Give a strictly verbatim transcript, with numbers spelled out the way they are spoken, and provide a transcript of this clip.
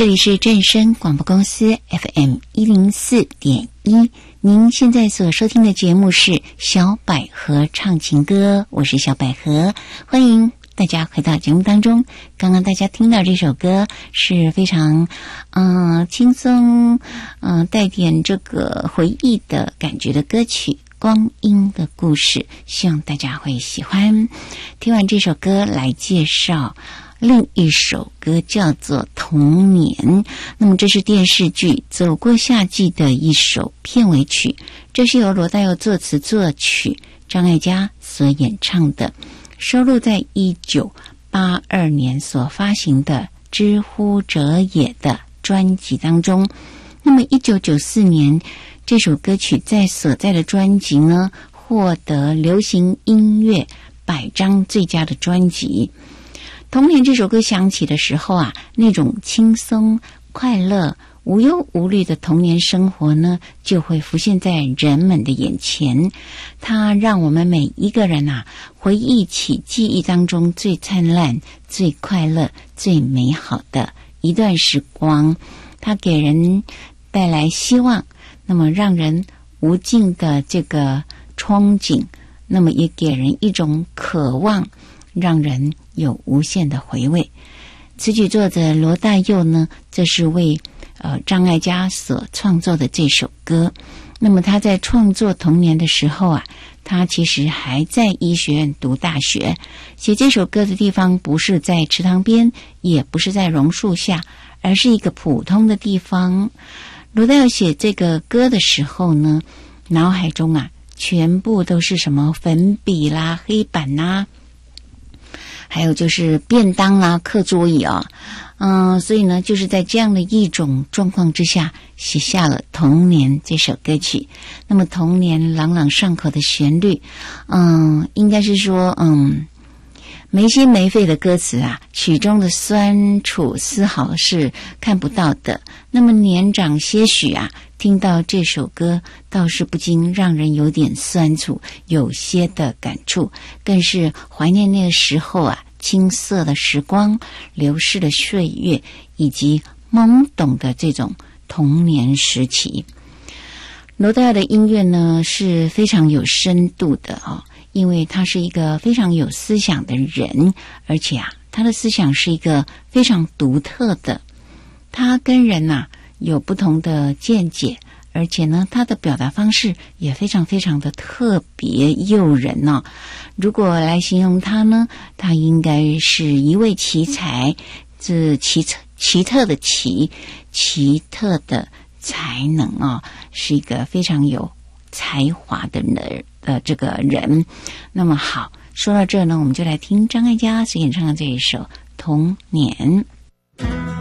这里是正声广播公司 F M 一零四点一，您现在所收听的节目是小百合唱情歌，我是小百合，欢迎大家回到节目当中。刚刚大家听到这首歌是非常嗯、呃、轻松嗯、呃、带点这个回忆的感觉的歌曲，光阴的故事，希望大家会喜欢。听完这首歌，来介绍另一首歌，叫做《童年》。那么这是电视剧《走过夏季》的一首片尾曲，这是由罗大佑作词作曲，张艾嘉所演唱的，收录在一九八二年所发行的《知乎者也》的专辑当中。那么一九九四年这首歌曲在所在的专辑呢，获得流行音乐百张最佳的专辑。童年这首歌响起的时候啊，那种轻松快乐无忧无虑的童年生活呢，就会浮现在人们的眼前。它让我们每一个人啊，回忆起记忆当中最灿烂、最快乐、最美好的一段时光。它给人带来希望，那么让人无尽的这个憧憬，那么也给人一种渴望，让人有无限的回味。词曲作者罗大佑呢，这是为呃张艾嘉所创作的这首歌。那么他在创作童年的时候啊，他其实还在医学院读大学，写这首歌的地方不是在池塘边，也不是在榕树下，而是一个普通的地方。罗大佑写这个歌的时候呢，脑海中啊全部都是什么粉笔啦、黑板啦，还有就是便当啦、课桌椅啊，嗯，所以呢，就是在这样的一种状况之下，写下了《童年》这首歌曲。那么，《童年》朗朗上口的旋律，嗯，应该是说，嗯，没心没肺的歌词啊，曲中的酸楚丝毫是看不到的。那么年长些许啊，听到这首歌，倒是不禁让人有点酸楚，有些的感触，更是怀念那个时候啊，青涩的时光、流逝的岁月，以及懵懂的这种童年时期。罗大佑的音乐呢，是非常有深度的哦，因为他是一个非常有思想的人，而且啊，他的思想是一个非常独特的，他跟人啊有不同的见解，而且呢，他的表达方式也非常非常的特别诱人哦。如果来形容他呢，他应该是一位奇才，是奇奇特的奇，奇特的才能啊、哦，是一个非常有才华的人的这个人。那么好，说到这呢，我们就来听张艾嘉所演唱的这一首《童年》。